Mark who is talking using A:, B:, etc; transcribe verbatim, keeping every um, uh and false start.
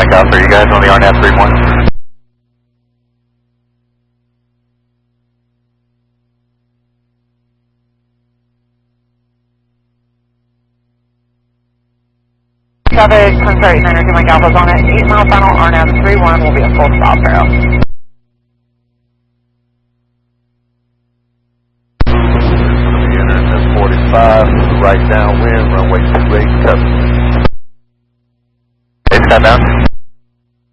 A: takeoff. Are you guys on the R N A V three one?
B: Savage, Contact Energy, Mike Alpha's on it. eight mile final, R N A V three one will be a full stop arrow.
A: Unit forty-five, right downwind, runway two eight, cover. It's got down.